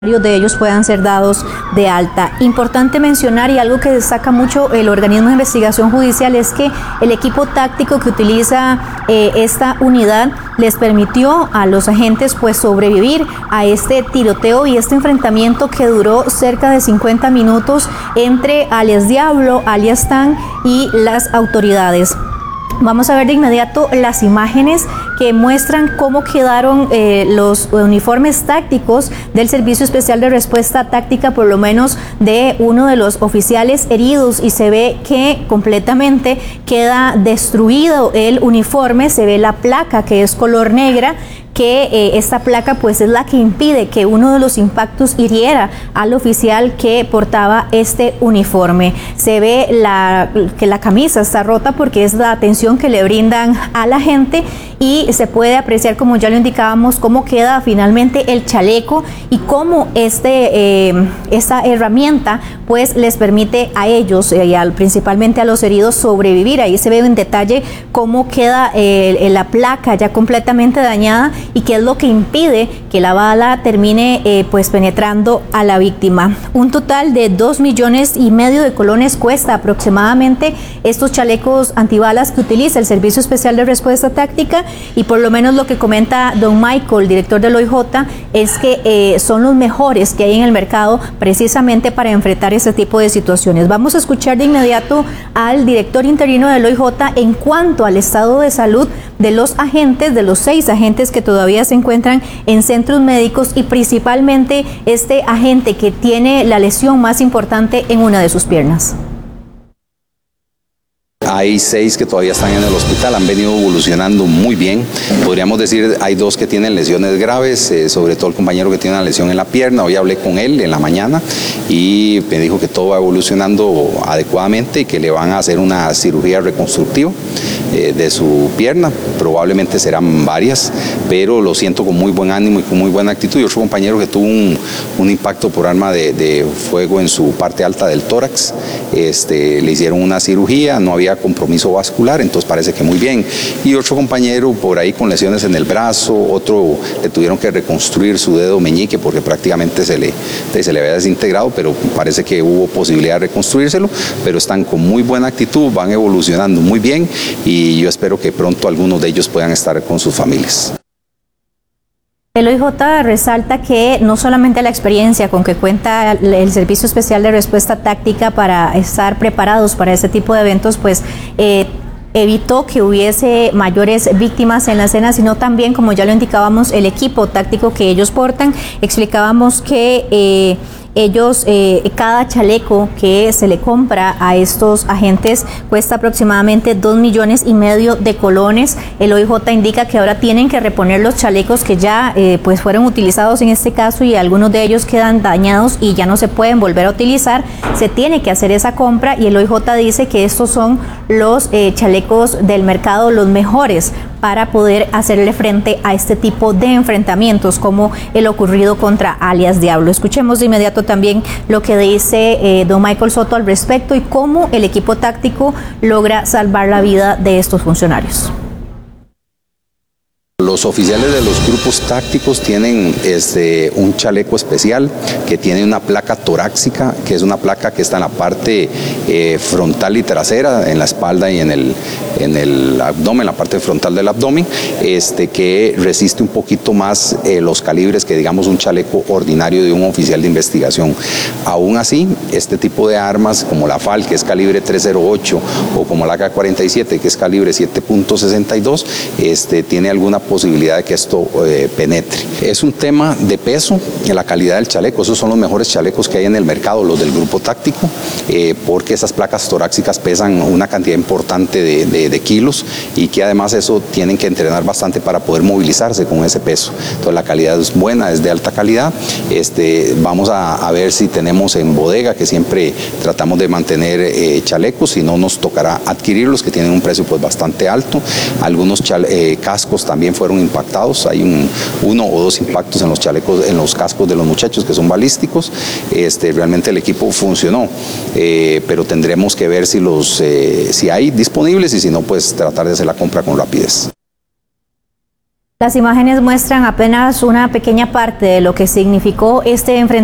de ellos puedan ser dados de alta. Importante mencionar, y algo que destaca mucho el organismo de investigación judicial, es que el equipo táctico que utiliza esta unidad les permitió a los agentes pues sobrevivir a este tiroteo y este enfrentamiento que duró cerca de 50 minutos entre alias Diablo, alias Tan y las autoridades. Vamos a ver de inmediato las imágenes que muestran cómo quedaron los uniformes tácticos del Servicio Especial de Respuesta Táctica, por lo menos de uno de los oficiales heridos, y se ve que completamente queda destruido el uniforme. Se ve la placa, que es color negra, que esta placa pues es la que impide que uno de los impactos hiriera al oficial que portaba este uniforme. Se ve que la camisa está rota porque es la atención que le brindan a la gente, y se puede apreciar, como ya lo indicábamos, cómo queda finalmente el chaleco y cómo esta herramienta pues les permite a ellos, principalmente a los heridos, sobrevivir. Ahí se ve en detalle cómo queda la placa ya completamente dañada, y qué es lo que impide que la bala termine pues penetrando a la víctima. Un total de 2,5 millones de colones cuesta aproximadamente estos chalecos antibalas que utiliza el Servicio Especial de Respuesta Táctica, y por lo menos lo que comenta don Michael, director del OIJ, es que son los mejores que hay en el mercado precisamente para enfrentar ese tipo de situaciones. Vamos a escuchar de inmediato al director interino del OIJ en cuanto al estado de salud de los agentes, de los 6 agentes que todavía se encuentran en centros médicos, y principalmente este agente que tiene la lesión más importante en una de sus piernas. Hay 6 que todavía están en el hospital, han venido evolucionando muy bien. Podríamos decir, hay 2 que tienen lesiones graves, sobre todo el compañero que tiene una lesión en la pierna. Hoy hablé con él en la mañana y me dijo que todo va evolucionando adecuadamente y que le van a hacer una cirugía reconstructiva de su pierna. Probablemente serán varias, pero lo siento con muy buen ánimo y con muy buena actitud. Y otro compañero que tuvo un impacto por arma de fuego en su parte alta del tórax, le hicieron una cirugía, no había compromiso vascular, entonces parece que muy bien. Y otro compañero por ahí con lesiones en el brazo, otro le tuvieron que reconstruir su dedo meñique porque prácticamente se le había desintegrado, pero parece que hubo posibilidad de reconstruírselo, pero están con muy buena actitud, van evolucionando muy bien, y yo espero que pronto algunos de ellos puedan estar con sus familias. El OIJ resalta que no solamente la experiencia con que cuenta el Servicio Especial de Respuesta Táctica para estar preparados para este tipo de eventos, pues evitó que hubiese mayores víctimas en la escena, sino también, como ya lo indicábamos, el equipo táctico que ellos portan. Explicábamos que ellos, cada chaleco que se le compra a estos agentes cuesta aproximadamente 2,5 millones de colones. El OIJ indica que ahora tienen que reponer los chalecos que ya pues fueron utilizados en este caso, y algunos de ellos quedan dañados y ya no se pueden volver a utilizar. Se tiene que hacer esa compra, y el OIJ dice que estos son los chalecos del mercado, los mejores para poder hacerle frente a este tipo de enfrentamientos como el ocurrido contra alias Diablo. Escuchemos de inmediato también lo que dice don Michael Soto al respecto y cómo el equipo táctico logra salvar la vida de estos funcionarios. Los oficiales de los grupos tácticos tienen un chaleco especial que tiene una placa torácica, que es una placa que está en la parte frontal y trasera, en la espalda y en el abdomen, la parte frontal del abdomen, que resiste un poquito más los calibres que, digamos, un chaleco ordinario de un oficial de investigación. Aún así, este tipo de armas como la FAL, que es calibre 308, o como la AK-47, que es calibre 7.62, tiene alguna posibilidad de que esto penetre. Es un tema de peso, de la calidad del chaleco. Esos son los mejores chalecos que hay en el mercado, los del grupo táctico, porque esas placas torácicas pesan una cantidad importante de kilos, y que además eso tienen que entrenar bastante para poder movilizarse con ese peso. Entonces la calidad es buena, es de alta calidad. Vamos a ver si tenemos en bodega, que siempre tratamos de mantener chalecos, si no nos tocará adquirirlos, que tienen un precio pues bastante alto. Algunos cascos también fueron impactados, hay 1 o 2 impactos en los chalecos, en los cascos de los muchachos, que son balísticos. Realmente el equipo funcionó, pero tendremos que ver si hay disponibles, y si no, pues tratar de hacer la compra con rapidez. Las imágenes muestran apenas una pequeña parte de lo que significó este enfrentamiento